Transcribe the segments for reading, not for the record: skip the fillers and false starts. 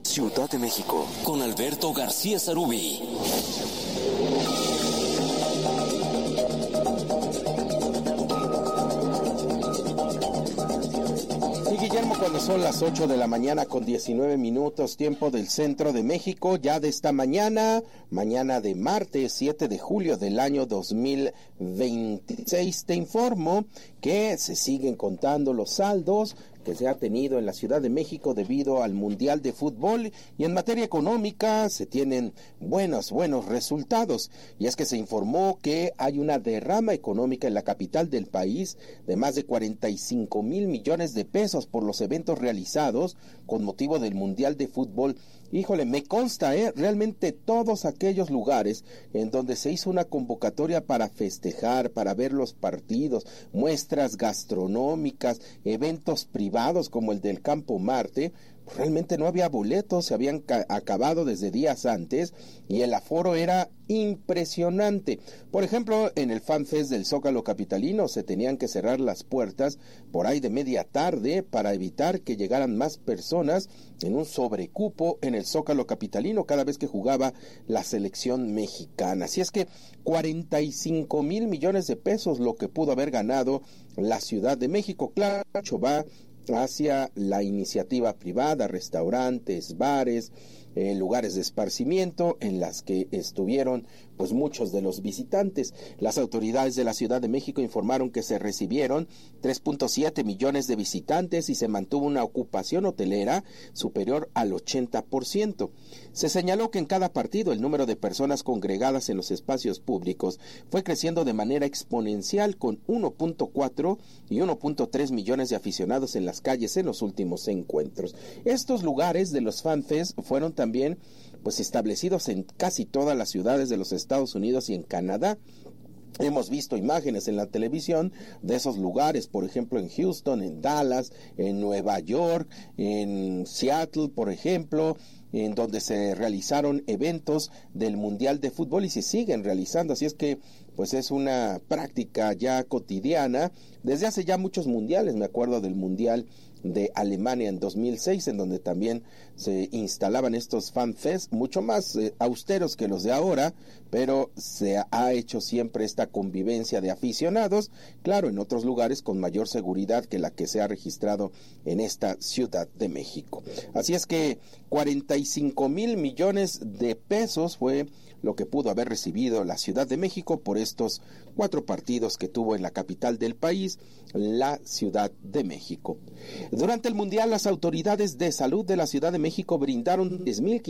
Ciudad de México, con Alberto García Sarubí. Guillermo, cuando son las 8 de la mañana con 19 minutos, tiempo del centro de México, ya de esta mañana de martes 7 de julio del año 2026, te informo que se siguen contando los saldos que se ha tenido en la Ciudad de México debido al Mundial de Fútbol, y en materia económica se tienen buenos resultados, y es que se informó que hay una derrama económica en la capital del país de más de 45 mil millones de pesos por los eventos realizados con motivo del Mundial de Fútbol. Híjole, me consta, realmente todos aquellos lugares en donde se hizo una convocatoria para festejar, para ver los partidos, muestras gastronómicas, eventos privados como el del Campo Marte, realmente no había boletos, se habían acabado desde días antes y el aforo era impresionante. Por ejemplo, en el Fan Fest del Zócalo capitalino se tenían que cerrar las puertas por ahí de media tarde para evitar que llegaran más personas en un sobrecupo en el Zócalo capitalino cada vez que jugaba la selección mexicana. Así es que 45 mil millones de pesos lo que pudo haber ganado la Ciudad de México. Claro, va hacia la iniciativa privada, restaurantes, bares, lugares de esparcimiento en las que estuvieron pues muchos de los visitantes. Las autoridades de la Ciudad de México informaron que se recibieron 3.7 millones de visitantes y se mantuvo una ocupación hotelera superior al 80%. Se señaló que en cada partido el número de personas congregadas en los espacios públicos fue creciendo de manera exponencial, con 1.4 y 1.3 millones de aficionados en las calles en los últimos encuentros. Estos lugares de los Fan Fest fueron también pues establecidos en casi todas las ciudades de los Estados Unidos y en Canadá. Hemos visto imágenes en la televisión de esos lugares, por ejemplo en Houston, en Dallas, en Nueva York, en Seattle, por ejemplo, en donde se realizaron eventos del Mundial de Fútbol y se siguen realizando. Así es que pues es una práctica ya cotidiana desde hace ya muchos mundiales. Me acuerdo del Mundial de Alemania en 2006, en donde también se instalaban estos Fan Fest, mucho más austeros que los de ahora, pero se ha hecho siempre esta convivencia de aficionados, claro, en otros lugares con mayor seguridad que la que se ha registrado en esta Ciudad de México. Así es que 45 mil millones de pesos fue lo que pudo haber recibido la Ciudad de México por estos 4 partidos que tuvo en la capital del país, la Ciudad de México. Durante el Mundial, las autoridades de salud de la Ciudad de México brindaron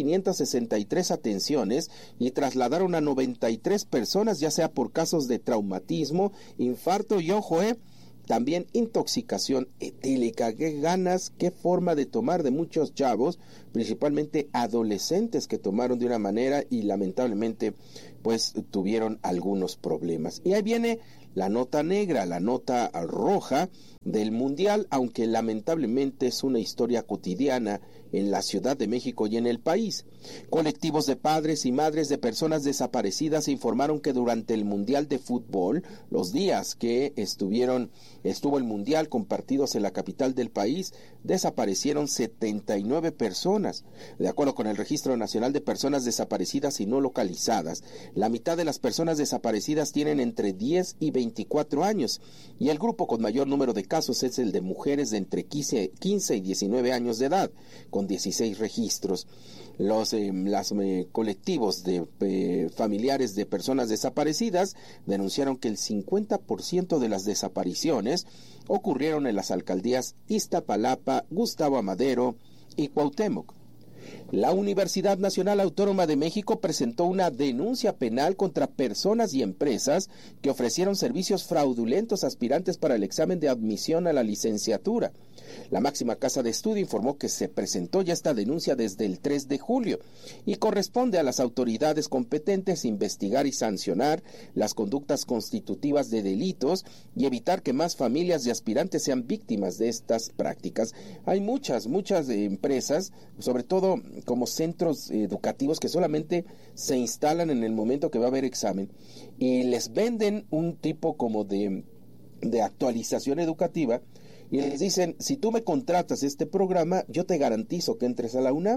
10.563 atenciones y trasladaron a 93 personas, ya sea por casos de traumatismo, infarto y también intoxicación etílica. Qué ganas, qué forma de tomar de muchos chavos, principalmente adolescentes que tomaron de una manera y lamentablemente pues tuvieron algunos problemas. Y ahí viene la nota negra, la nota roja del Mundial, aunque lamentablemente es una historia cotidiana en la Ciudad de México y en el país. Colectivos de padres y madres de personas desaparecidas informaron que durante el Mundial de Fútbol, los días que estuvo el Mundial con partidos en la capital del país, desaparecieron 79 personas. De acuerdo con el Registro Nacional de Personas Desaparecidas y No Localizadas, la mitad de las personas desaparecidas tienen entre 10 y 24 años, y el grupo con mayor número de casos es el de mujeres de entre 15 y 19 años de edad, con 16 registros. Los colectivos de familiares de personas desaparecidas denunciaron que el 50% de las desapariciones ocurrieron en las alcaldías Iztapalapa, Gustavo Amadero y Cuauhtémoc. La Universidad Nacional Autónoma de México presentó una denuncia penal contra personas y empresas que ofrecieron servicios fraudulentos a aspirantes para el examen de admisión a la licenciatura. La máxima casa de estudio informó que se presentó ya esta denuncia desde el 3 de julio y corresponde a las autoridades competentes investigar y sancionar las conductas constitutivas de delitos y evitar que más familias de aspirantes sean víctimas de estas prácticas. Hay muchas empresas, sobre todo como centros educativos, que solamente se instalan en el momento que va a haber examen y les venden un tipo como de actualización educativa y les dicen: si tú me contratas este programa, yo te garantizo que entres a la UNAM.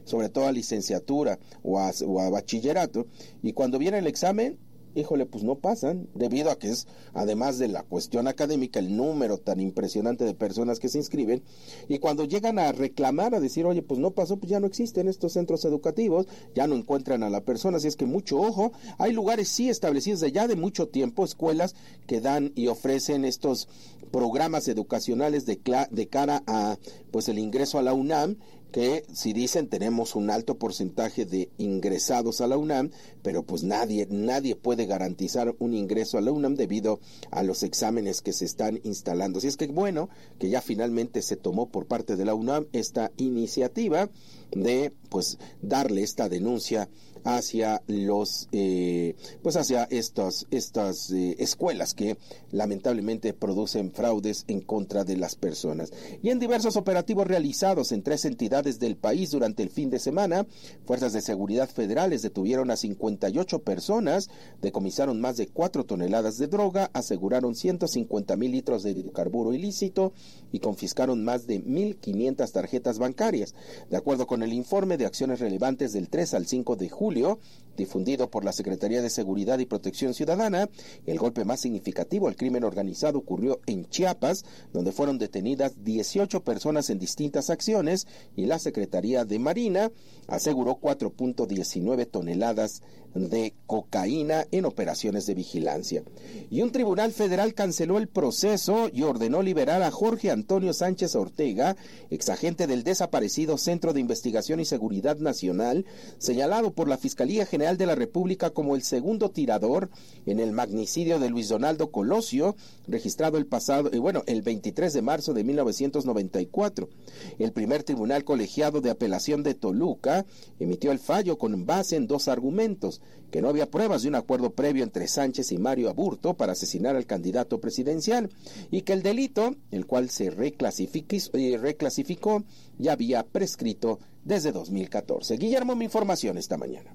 sobre todo a licenciatura o a bachillerato, y cuando viene el examen, híjole, pues no pasan, debido a que es, además de la cuestión académica, el número tan impresionante de personas que se inscriben, y cuando llegan a reclamar, a decir, oye, pues no pasó, pues ya no existen estos centros educativos, ya no encuentran a la persona, así es que mucho ojo, hay lugares sí establecidos de ya de mucho tiempo, escuelas que dan y ofrecen estos programas educacionales de cara a, pues, el ingreso a la UNAM, que si dicen tenemos un alto porcentaje de ingresados a la UNAM, pero pues nadie puede garantizar un ingreso a la UNAM debido a los exámenes que se están instalando. Así es que bueno, que ya finalmente se tomó por parte de la UNAM esta iniciativa de pues darle esta denuncia hacia los hacia estas escuelas que lamentablemente producen fraudes en contra de las personas. Y en diversos operativos realizados en 3 entidades del país durante el fin de semana, fuerzas de seguridad federales detuvieron a 58 personas, decomisaron más de 4 toneladas de droga, aseguraron 150,000 litros de hidrocarburo ilícito y confiscaron más de 1,500 tarjetas bancarias. De acuerdo con el informe de acciones relevantes del 3 al 5 de julio, difundido por la Secretaría de Seguridad y Protección Ciudadana, el golpe más significativo al crimen organizado ocurrió en Chiapas, donde fueron detenidas 18 personas en distintas acciones, y la Secretaría de Marina aseguró 4.19 toneladas de cocaína en operaciones de vigilancia. Y un tribunal federal canceló el proceso y ordenó liberar a Jorge Antonio Sánchez Ortega, exagente del desaparecido Centro de Investigación y Seguridad Nacional, señalado por la Fiscalía General de la República como el segundo tirador en el magnicidio de Luis Donaldo Colosio, registrado el 23 de marzo de 1994. El primer tribunal colegiado de apelación de Toluca emitió el fallo con base en 2 argumentos: que no había pruebas de un acuerdo previo entre Sánchez y Mario Aburto para asesinar al candidato presidencial, y que el delito, el cual se reclasificó, ya había prescrito desde 2014. Guillermo, mi información esta mañana.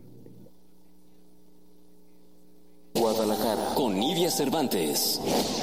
Guadalajara, con Nidia Cervantes.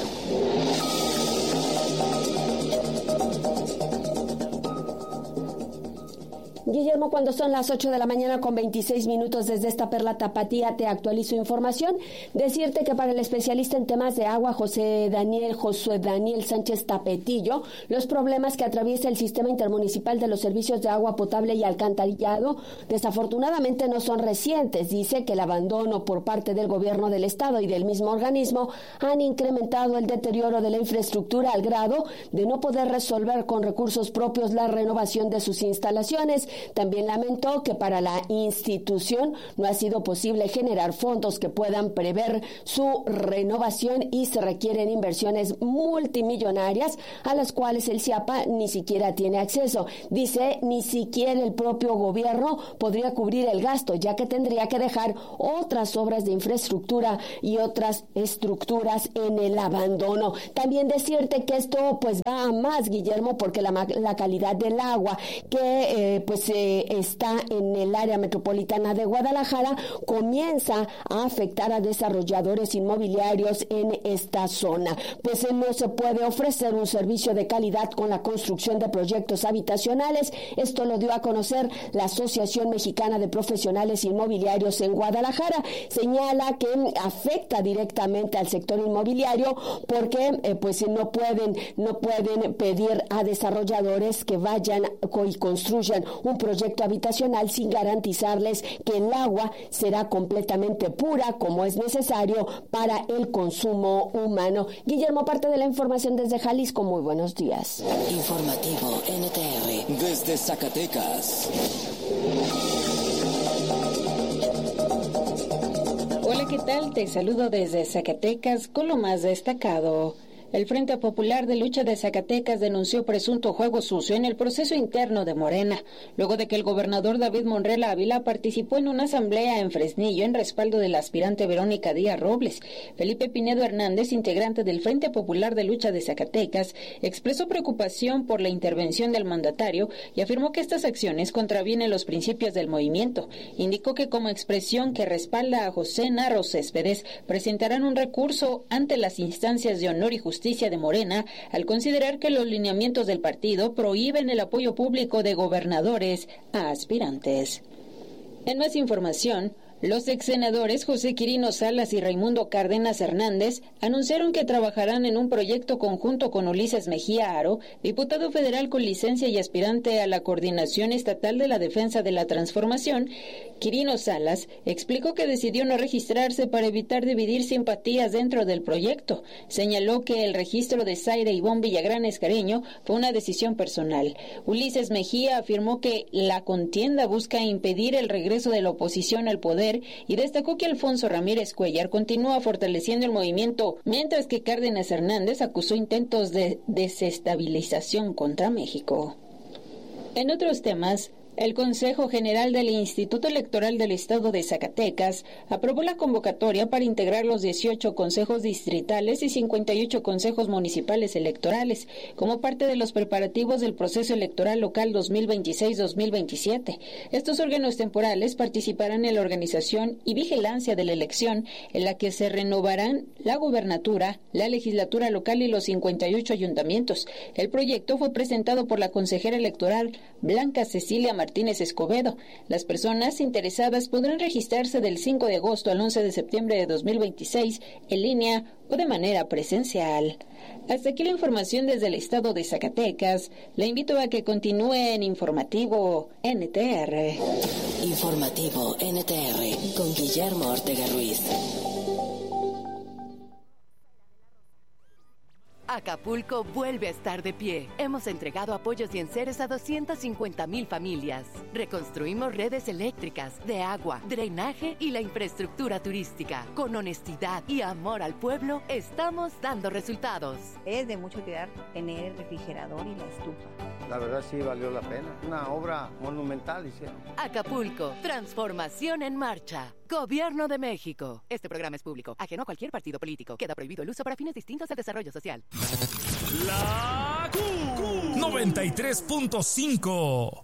Guillermo, cuando son las 8 de la mañana con 26 minutos desde esta perla tapatía, te actualizo información. Decirte que para el especialista en temas de agua, Josué Daniel Sánchez Tapetillo, los problemas que atraviesa el sistema intermunicipal de los servicios de agua potable y alcantarillado desafortunadamente no son recientes. Dice que el abandono por parte del gobierno del estado y del mismo organismo han incrementado el deterioro de la infraestructura al grado de no poder resolver con recursos propios la renovación de sus instalaciones. También lamentó que para la institución no ha sido posible generar fondos que puedan prever su renovación y se requieren inversiones multimillonarias a las cuales el CIAPA ni siquiera tiene acceso. Dice, ni siquiera el propio gobierno podría cubrir el gasto, ya que tendría que dejar otras obras de infraestructura y otras estructuras en el abandono. También decirte que esto pues va a más, Guillermo, porque la calidad del agua que está en el área metropolitana de Guadalajara comienza a afectar a desarrolladores inmobiliarios en esta zona. Pues no se puede ofrecer un servicio de calidad con la construcción de proyectos habitacionales. Esto lo dio a conocer la Asociación Mexicana de Profesionales Inmobiliarios en Guadalajara. Señala que afecta directamente al sector inmobiliario porque no pueden pedir a desarrolladores que vayan y construyan un proyecto habitacional sin garantizarles que el agua será completamente pura como es necesario para el consumo humano. Guillermo, parte de la información desde Jalisco. Muy buenos días. Informativo NTR desde Zacatecas. Hola, ¿qué tal? Te saludo desde Zacatecas con lo más destacado. El Frente Popular de Lucha de Zacatecas denunció presunto juego sucio en el proceso interno de Morena, luego de que el gobernador David Monreal Ávila participó en una asamblea en Fresnillo en respaldo de la aspirante Verónica Díaz Robles. Felipe Pinedo Hernández, integrante del Frente Popular de Lucha de Zacatecas, expresó preocupación por la intervención del mandatario y afirmó que estas acciones contravienen los principios del movimiento. Indicó que como expresión que respalda a José Narro Céspedes, presentarán un recurso ante las instancias de honor y justicia Justicia de Morena al considerar que los lineamientos del partido prohíben el apoyo público de gobernadores a aspirantes. En más información, los exsenadores José Quirino Salas y Raimundo Cárdenas Hernández anunciaron que trabajarán en un proyecto conjunto con Ulises Mejía Aro, diputado federal con licencia y aspirante a la Coordinación Estatal de la Defensa de la Transformación. Quirino Salas explicó que decidió no registrarse para evitar dividir simpatías dentro del proyecto. Señaló que el registro de Zaira Ivonne Villagrán Escareño fue una decisión personal. Ulises Mejía afirmó que la contienda busca impedir el regreso de la oposición al poder y destacó que Alfonso Ramírez Cuellar continúa fortaleciendo el movimiento, mientras que Cárdenas Hernández acusó intentos de desestabilización contra México. En otros temas, el Consejo General del Instituto Electoral del Estado de Zacatecas aprobó la convocatoria para integrar los 18 consejos distritales y 58 consejos municipales electorales como parte de los preparativos del proceso electoral local 2026-2027. Estos órganos temporales participarán en la organización y vigilancia de la elección, en la que se renovarán la gubernatura, la legislatura local y los 58 ayuntamientos. El proyecto fue presentado por la consejera electoral Blanca Cecilia Martínez Escobedo. Las personas interesadas podrán registrarse del 5 de agosto al 11 de septiembre de 2026 en línea o de manera presencial. Hasta aquí la información desde el estado de Zacatecas. Le invito a que continúe en Informativo NTR. Informativo NTR con Guillermo Ortega Ruiz. Acapulco vuelve a estar de pie. Hemos entregado apoyos y enseres a 250,000 familias. Reconstruimos redes eléctricas, de agua, drenaje y la infraestructura turística. Con honestidad y amor al pueblo, estamos dando resultados. Es de mucho cuidar tener el refrigerador y la estufa. La verdad sí valió la pena. Una obra monumental hicieron. Acapulco, transformación en marcha. Gobierno de México. Este programa es público, ajeno a cualquier partido político. Queda prohibido el uso para fines distintos al desarrollo social. La Q 93.5